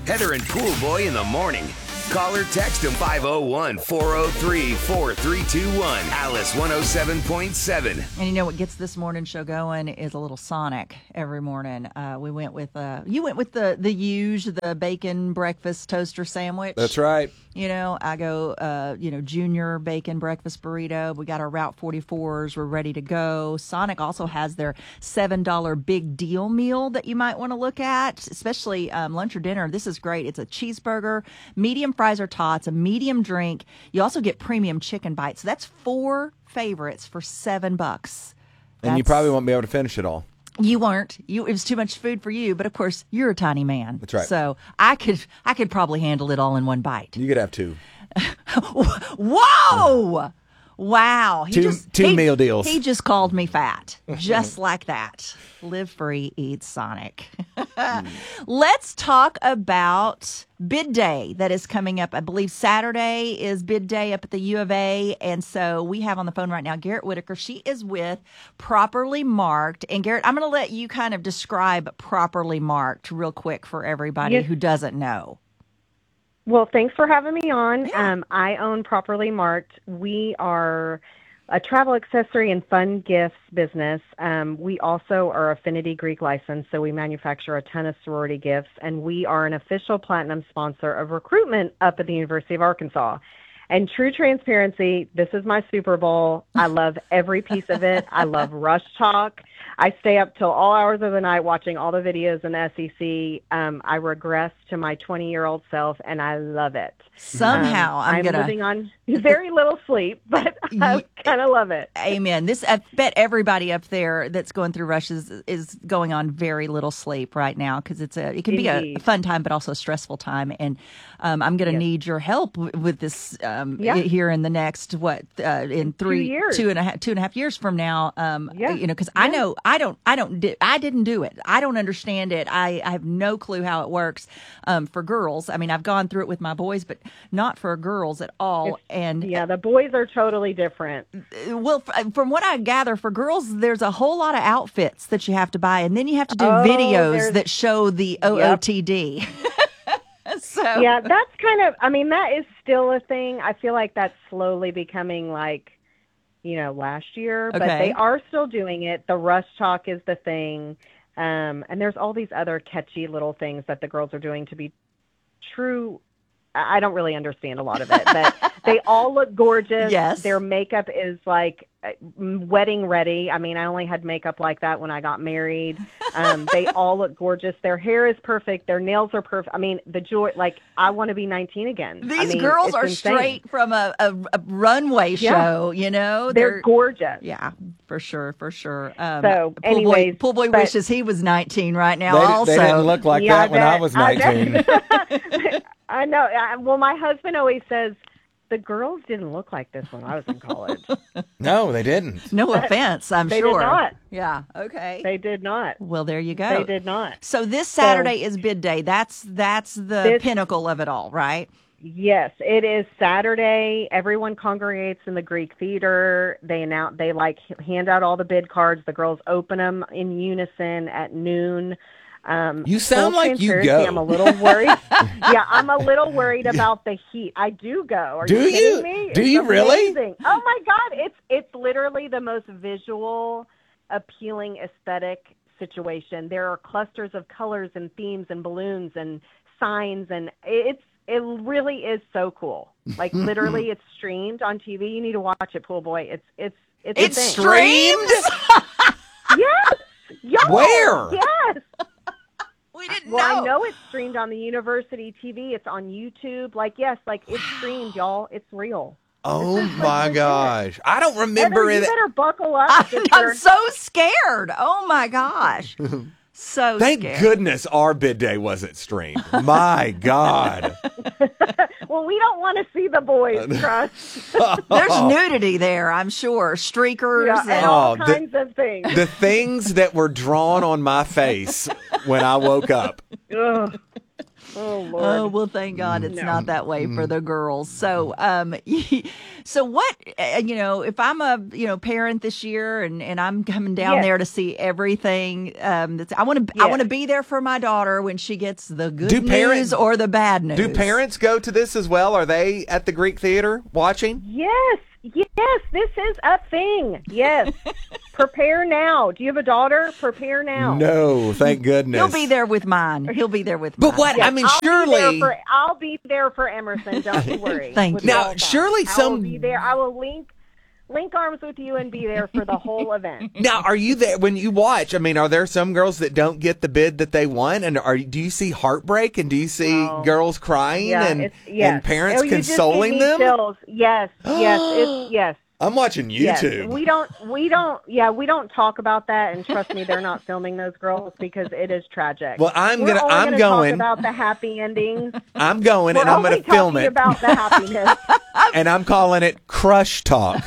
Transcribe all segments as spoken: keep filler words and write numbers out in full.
Heather and Pool Boy in the morning. Call or text them five oh one, four oh three, four three two one. Alice one oh seven point seven. And you know what gets this morning show going is a little Sonic every morning. Uh, we went with, uh, you went with the, the huge, the bacon breakfast toaster sandwich. That's right. You know, I go, uh, you know, junior bacon breakfast burrito. We got our Route forty-fours. We're ready to go. Sonic also has their seven dollar big deal meal that you might want to look at, especially um, lunch or dinner. This is great. It's a cheeseburger, medium fries or tots, a medium drink. You also get premium chicken bites. So that's four favorites for seven bucks. And That's, you probably won't be able to finish it all. You weren't. You it was too much food for you, but of course you're a tiny man. That's right. So I could I could probably handle it all in one bite. You could have two. Whoa! Wow. He Two- just, two he- meal deals. He just called me fat. Just like that. Live free, eat Sonic. Let's talk about bid day that is coming up. I believe Saturday is bid day up at the U of A. And so we have on the phone right now Garrett Whitaker. She is with Properly Marked. And Garrett, I'm going to let you kind of describe Properly Marked real quick for everybody Yes. who doesn't know. Well, thanks for having me on. Yeah. Um, I own Properly Marked. We are a travel accessory and fun gifts business. Um, we also are Affinity Greek licensed, so we manufacture a ton of sorority gifts, and we are an official platinum sponsor of recruitment up at the University of Arkansas. And true transparency, this is my Super Bowl. I love every piece of it. I love Rush Talk. I stay up till all hours of the night watching all the videos in the S E C. Um, I regress to my twenty-year-old self, and I love it. Somehow Um, I'm, I'm going to... living on very little sleep, but I kind of love it. Amen. This, I bet everybody up there that's going through rushes is going on very little sleep right now because it's a it can be a Indeed. fun time, but also a stressful time. And um, I'm going to Yes. need your help w- with this um, Yeah. here in the next what uh, in three years. two and a half two and a half years from now. Um, Yeah. You know, because I know I don't I don't di- I didn't do it. I don't understand it. I, I have no clue how it works um, for girls. I mean, I've gone through it with my boys, but not for girls at all. It's- and Yeah, the boys are totally different. well, f- from what I gather, for girls, there's a whole lot of outfits that you have to buy, and then you have to do Oh, videos there's- that show the O O T D. so Yeah, that's kind of, I mean, that is still a thing. I feel like that's slowly becoming like, you know, last year, but Okay. they are still doing it. The Rush Talk is the thing. Um, and there's all these other catchy little things that the girls are doing to be true. I I don't really understand a lot of it, but they all look gorgeous. Yes. Their makeup is like uh, wedding ready. I mean, I only had makeup like that when I got married. Um, they all look gorgeous. Their hair is perfect. Their nails are perfect. I mean, the joy, like, I want to be nineteen again. these I mean, girls it's are insane. straight from a, a, a runway Yeah. show, you know? They're gorgeous. Yeah, for sure, for sure. Um, So, Pool anyways, Boy, Pool Boy but- wishes he was nineteen right now They, also. they didn't look like Yeah, that when I bet. was I nineteen. bet. I know. I- Well, my husband always says, the girls didn't look like this when I was in college. No, they didn't. No offense, I'm They did sure. not. Yeah, okay. They did not. well, there you go. They did not. So this Saturday is bid day. That's that's the This- pinnacle of it all, right? Yes, it is Saturday. Everyone congregates in the Greek Theater. They announce, they like hand out all the bid cards. The girls open them in unison at noon. Um, You sound full like you transparency, go. I'm a little worried. Yeah, I'm a little worried about the heat. I do go. Are Do you you? kidding me? Do It's you really? amazing. Oh my God, it's it's literally the most visual, appealing, aesthetic situation. There are clusters of colors and themes and balloons and signs, and it's it really is so cool. Like literally, it's streamed on T V. You need to watch it, Pool Boy. It's it's it's, It's a thing. streamed? Yes. Yes. Where? Yes. We didn't Well, know. I know it's streamed on the university T V. It's on YouTube. Like, yes, like it's streamed, y'all. It's real. Oh my gosh. I don't remember Heather, you it. better buckle up. I, sister. I'm so scared. Oh my gosh. So Thank scared. goodness our bid day wasn't streamed. My God. Well, we don't want to see the boys, trust. There's nudity there, I'm sure. Streakers Yeah, and and Oh, all the- kinds of things. The things that were drawn on my face when I woke up. Ugh. Oh, Lord. Oh, well, thank God it's No. not that way for the girls. So, um, so what, uh, you know, if I'm a, you know, parent this year and, and I'm coming down Yes. there to see everything, um, that's, I want to, I Yes. want to be there for my daughter when she gets the good Do news parents- or the bad news. Do parents go to this as well? Are they at the Greek Theater watching? Yes, yes, this is a thing. Yes. Prepare now. Do you have a daughter? Prepare now. No, thank goodness. He'll be there with mine. He'll be there with But mine. what? Yes, I mean, I'll surely. Be there for, I'll be there for Emerson. Don't you worry. Thank With you. Now, all that. surely I some- will be there. I will link link arms with you and be there for the whole event. Now, are you there when you watch? I mean, are there some girls that don't get the bid that they want, and are do you see heartbreak and do you see No. girls crying Yeah, and it's, yes. and parents Oh, you just consoling gave me them? chills. Yes, yes, it's yes. I'm watching Yes. YouTube. We don't, we don't, yeah, we don't talk about that. And trust me, they're not filming those girls because it is tragic. Well, I'm We're gonna- only I'm gonna going. Talk about the happy endings. I'm going We're and I'm only going to film talking it, about the happiness. and I'm calling it Crush Talk.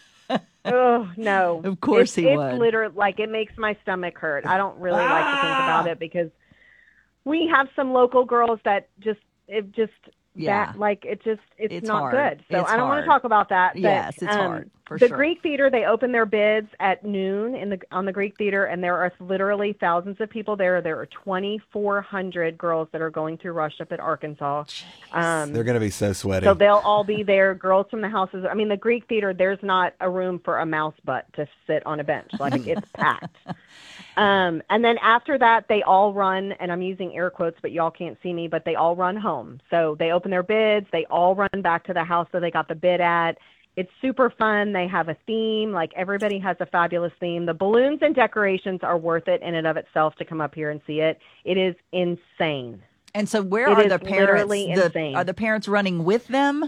Oh no! Of course it's, he it's would. literally like it makes my stomach hurt. I don't really like to think about it because we have some local girls that just it just Yeah. that like it just it's, It's not hard. good. So It's I don't want hard. to talk about that. But, Yes, it's um, hard, for the sure. Greek Theater, they open their bids at noon in the on the Greek Theater, and there are literally thousands of people there. There are twenty-four hundred girls that are going through Rush Up at Arkansas. Um, They're going to be so sweaty. so they'll all be there. Girls from the houses. I mean, the Greek Theater, there's not a room for a mouse butt to sit on a bench. Like, it's packed. Um, and then after that, they all run, and I'm using air quotes, but y'all can't see me, but they all run home. So they open their bids. They all run back to the house that they got the bid at. It's super fun. They have a theme. Like, everybody has a fabulous theme. The balloons and decorations are worth it in and of itself to come up here and see it. It is insane. And so where It are is the parents? literally The, insane. are the parents running with them?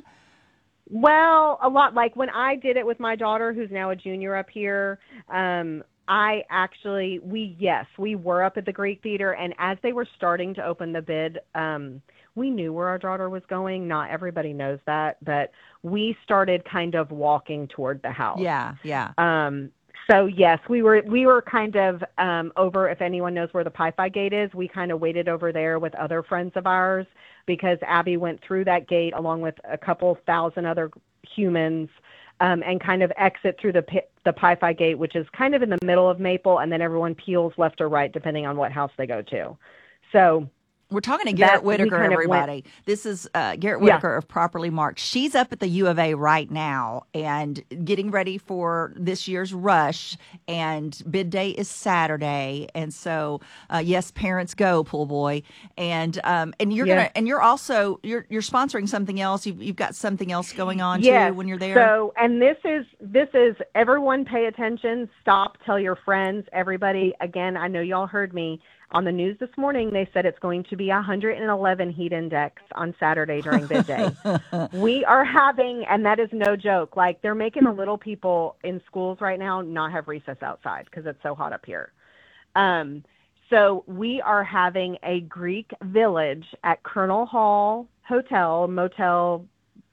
Well, a lot. Like when I did it with my daughter, who's now a junior up here, um, I actually, we, yes, we were up at the Greek Theater, and as they were starting to open the bid, um, we knew where our daughter was going. Not everybody knows that, but we started kind of walking toward the house. Yeah, yeah. Um, so yes, we were we were kind of um, over. If anyone knows where the Pi-Fi gate is, we kind of waited over there with other friends of ours because Abby went through that gate along with a couple thousand other humans, um, and kind of exit through the pi- the Pi-Fi gate, which is kind of in the middle of Maple, and then everyone peels left or right depending on what house they go to. So. We're talking to That- Garrett we Whitaker, kind of everybody. This is uh, Garrett Yeah. Whitaker of Properly Marked. She's up at the U of A right now and getting ready for this year's rush. And bid day is Saturday, and so uh, yes, parents go, pool boy. And um, and you're Yeah. gonna and you're also you're you're sponsoring something else. You've you've got something else going on Yes. too when you're there. So, and this is this is everyone pay attention. Stop. Tell your friends. Everybody. Again, I know y'all heard me on the news this morning. They said it's going to be one hundred eleven heat index on Saturday during bid day. We are having, and that is no joke. Like they're making the little people in schools right now not have recess outside because it's so hot up here. Um, so we are having a Greek village at Colonel Hall Hotel, Motel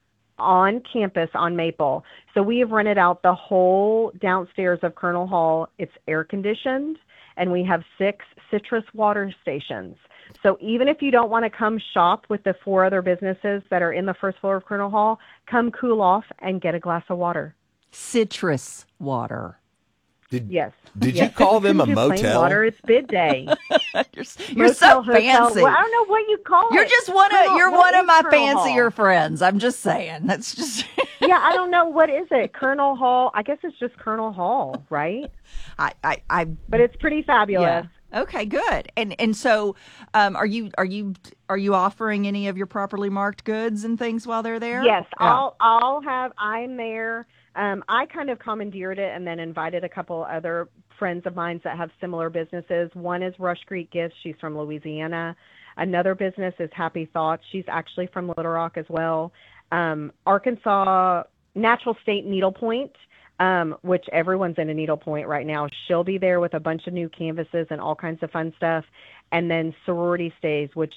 on campus on Maple. So we have rented out the whole downstairs of Colonel Hall. It's air conditioned, and we have six citrus water stations. So even if you don't want to come shop with the four other businesses that are in the first floor of Colonel Hall, come cool off and get a glass of water. Citrus water. Did, Yes. Did Yes. you call them a Just plain motel? Water. It's bid day. You're, you're so Motel, hotel. fancy. Well, I don't know what you call it. You're just one of Colonel- you're what one of is my Colonel Hall? fancier friends. I'm just saying. That's just. Yeah, I don't know. What is it? Colonel Hall. I guess it's just Colonel Hall, right? I, I, I But it's pretty fabulous. yeah. Okay, good. And and so, um, are you are you are you offering any of your properly marked goods and things while they're there? Yes, Yeah. I'll I'll have. I'm there. Um, I kind of commandeered it and then invited a couple other friends of mine that have similar businesses. One is Rush Creek Gifts. She's from Louisiana. Another business is Happy Thoughts. She's actually from Little Rock as well. Um, Arkansas Natural State Needlepoint, um, which everyone's in a needlepoint right now. She'll be there with a bunch of new canvases and all kinds of fun stuff. And then Sorority Stays, which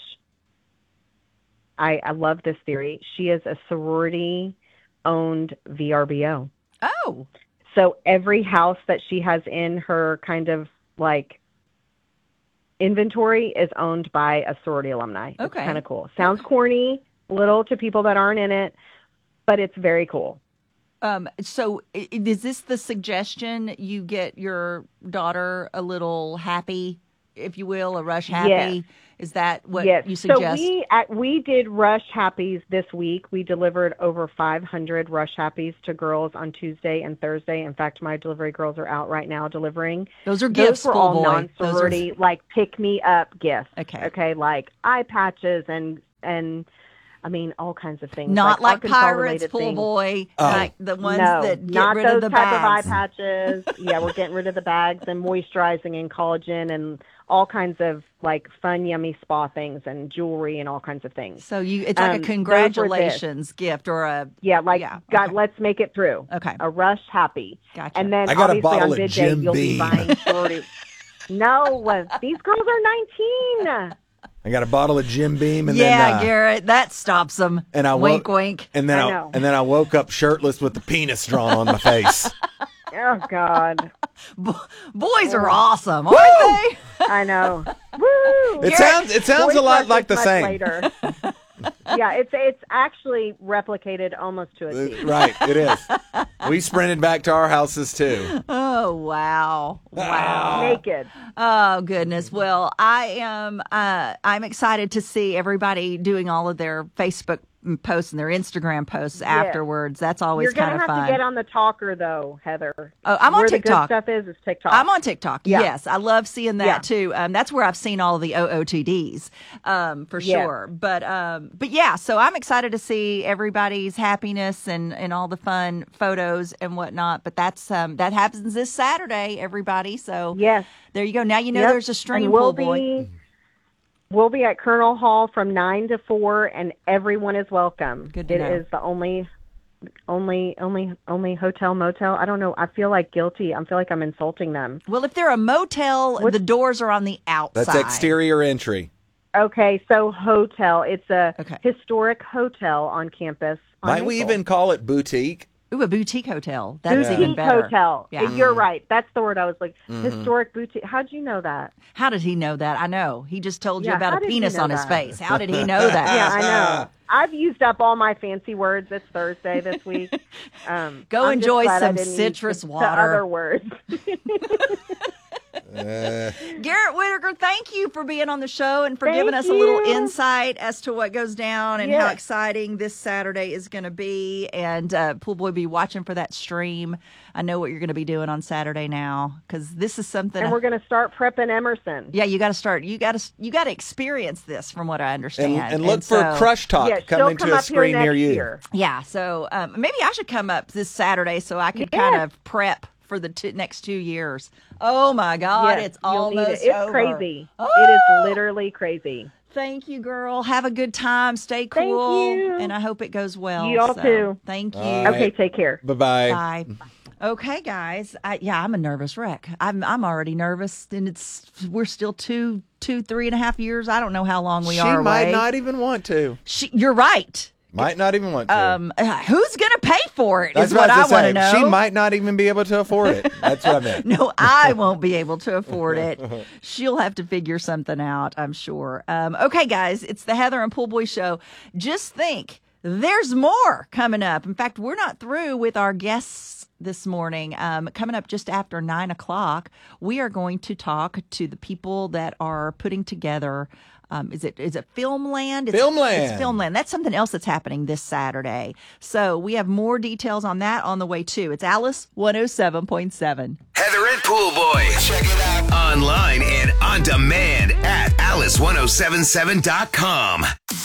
I, I love this theory. She is a sorority owned V R B O. Oh, So every house that she has in her kind of like inventory is owned by a sorority alumni. It's Okay. kind of cool. Sounds corny, little to people that aren't in it, but it's very cool. Um, so i- is this the suggestion you get your daughter a little happy, if you will, a rush happy? Yes. Is that what yes. you suggest? So we at, we did Rush Happies this week. We delivered over five hundred Rush Happies to girls on Tuesday and Thursday. In fact, my delivery girls are out right now delivering. Those are gifts, Those were Pool all Boy. non-sorority, Those like pick-me-up gifts. Okay. Okay, like eye patches and and I mean all kinds of things. Not like, pirates, Arkansas-related Pool things. Boy, Oh. like the ones no, that get not rid those of the type bags. of eye patches. Yeah, we're getting rid of the bags and moisturizing and collagen and all kinds of like fun, yummy spa things and jewelry and all kinds of things. So you, it's like Um, a those were congratulations gift or a Yeah, like Yeah, God, okay. let's make it through. Okay. A Rush Happy. Gotcha. And then I got a obviously bottle on of bid Jim day you'll Beam. be buying sorority. No, these girls are nineteen. I got a bottle of Jim Beam, and yeah, then uh, Garrett, that stops them. and I wink, woke, wink. and then I I, know. and then I woke up shirtless with the penis drawn on my face. Oh God, Bo- boys are awesome, aren't they? I know. Woo! It sounds it sounds Boys a lot Rush like is the much same. Later. Yeah, it's it's actually replicated almost to a T. Right, it is. We sprinted back to our houses too. Oh wow, wow. Naked. Oh goodness. Well, I am. Uh, I'm excited to see everybody doing all of their Facebook posts and their Instagram posts afterwards. That's always You're gonna kind of have fun. to get on the talker though, Heather. Oh, I'm on Where TikTok. the good stuff is is TikTok. I'm on TikTok. Yeah. Yes, I love seeing that Yeah. too. Um, that's where I've seen all of the O O T Ds, um, for Yeah. sure. But um, but yeah, so I'm excited to see everybody's happiness and, and all the fun photos and whatnot. But that's um, that happens this Saturday, everybody. So Yes. there you go. Now you know Yep. there's a stream, And we'll Pool Boy. be we'll be at Colonel Hall from nine to four, and everyone is welcome. Good to It know. is the only, only, only, only hotel motel. I don't know. I feel like guilty. I feel like I'm insulting them. Well, if they're a motel, What's- the doors are on the outside. That's exterior entry. Okay, so hotel. It's a Okay. historic hotel on campus. on Might we Maple. even call it boutique? Ooh, a boutique hotel. That's Boutique even better. hotel. Yeah. You're right. That's the word I was like. Mm-hmm. Historic boutique. How'd you know that? How did he know that? I know. He just told you Yeah, about how a did he penis know on his that? face. How did he know that? Yeah, I know. I've used up all my fancy words. It's Thursday this week. Um, Go I'm just enjoy glad I some didn't use citrus the, water. The other words. Uh, Garrett Whitaker, thank you for being on the show and for Thank giving us a little you. insight as to what goes down and how Yes. exciting this Saturday is going to be. And uh, Pool Boy, be watching for that stream. I know what you're going to be doing on Saturday now because this is something. And we're going to start prepping Emerson. yeah, you got to start. You got to. You got to experience this, from what I understand. and, and look for so- Crush Talk Yeah, she'll coming come to a up here screen next near you. year. Yeah, so um, maybe I should come up this Saturday so I could Yes. kind of prep for the two, next two years. Oh my God, Yes, it's you'll need almost it. It's over. crazy. Oh! It is literally crazy. Thank you, girl. Have a good time. Stay Thank cool, you. and I hope it goes well. You all So, too. Thank you. All right. Okay, take care. Bye bye. Bye. Okay, guys. I, yeah, I'm a nervous wreck. I'm I'm already nervous, and it's we're still two, two, three and a half years. I don't know how long we She are might away. not even want to. She, you're right. Might not even want to. Um, who's gonna pay for it? That's Is what I I was want gonna to say. know. She might not even be able to afford it. That's what I meant. No, I won't be able to afford it. She'll have to figure something out, I'm sure. Um, okay, guys, it's the Heather and Pool Boy Show. Just think, there's more coming up. In fact, we're not through with our guests this morning. Um, coming up just after nine o'clock, we are going to talk to the people that are putting together. Um, is it is it Filmland? It's, Filmland. It's Filmland. That's something else that's happening this Saturday. So we have more details on that on the way too. It's Alice one oh seven point seven. Heather and Pool Boy. Check it out online and on demand at alice ten seventy-seven dot com.